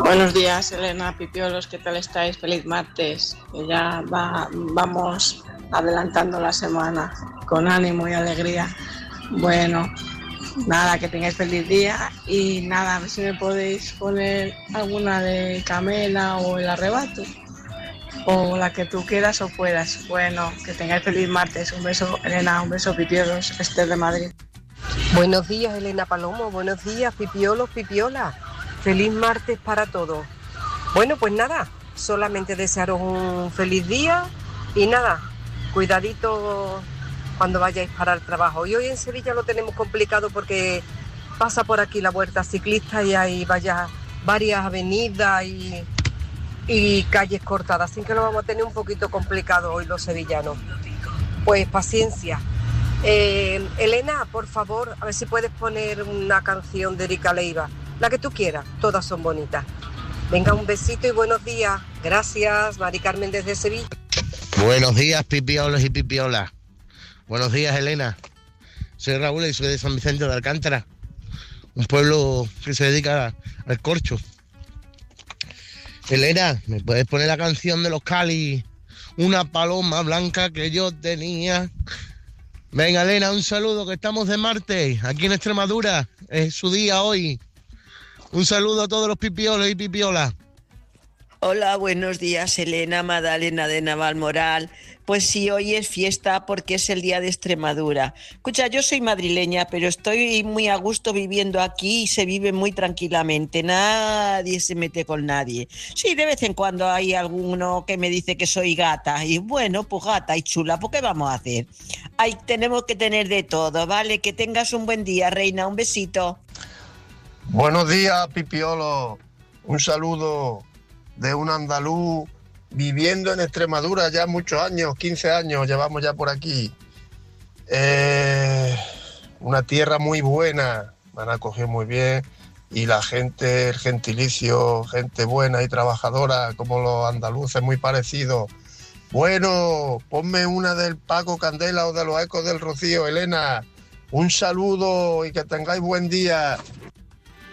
Buenos días, Elena, Pipiolos, ¿qué tal estáis? Feliz martes, que ya vamos adelantando la semana con ánimo y alegría. Bueno, nada, que tengáis feliz día y nada, a ver si me podéis poner alguna de Camela o El Arrebato, o la que tú quieras o puedas. Bueno, que tengáis feliz martes. Un beso, Elena, un beso, Pipiolos, Esther de Madrid. Buenos días, Elena Palomo, buenos días, Pipiolos, Pipiola. Feliz martes para todos. Bueno, pues nada, solamente desearos un feliz día y nada, cuidadito cuando vayáis para el trabajo. Y hoy en Sevilla lo tenemos complicado porque pasa por aquí la vuelta ciclista y hay varias avenidas y calles cortadas, así que lo vamos a tener un poquito complicado hoy los sevillanos. Pues paciencia. Elena, por favor, a ver si puedes poner una canción de Erika Leiva, la que tú quieras, todas son bonitas. Venga, un besito y buenos días. Gracias, Mari Carmen desde Sevilla. Buenos días, pipiolos y pipiolas. Buenos días, Elena. Soy Raúl y soy de San Vicente de Alcántara, un pueblo que se dedica al corcho. Elena, ¿me puedes poner la canción de los Cali? Una paloma blanca que yo tenía. Venga, Elena, un saludo, que estamos de martes, aquí en Extremadura, es su día hoy. Un saludo a todos los pipiolos y pipiolas. Hola, buenos días, Elena Madalena de Navalmoral. Pues sí, hoy es fiesta porque es el día de Extremadura. Escucha, yo soy madrileña, pero estoy muy a gusto viviendo aquí y se vive muy tranquilamente. Nadie se mete con nadie. Sí, de vez en cuando hay alguno que me dice que soy gata. Y bueno, pues gata y chula, ¿por qué vamos a hacer? Ahí tenemos que tener de todo, ¿vale? Que tengas un buen día, reina. Un besito. Buenos días, Pipiolo. Un saludo de un andaluz viviendo en Extremadura ya muchos años, 15 años llevamos ya por aquí. Una tierra muy buena, me han acogido muy bien y la gente, el gentilicio, gente buena y trabajadora como los andaluces, muy parecidos. Bueno, ponme una del Paco Candela o de los Ecos del Rocío, Elena. Un saludo y que tengáis buen día.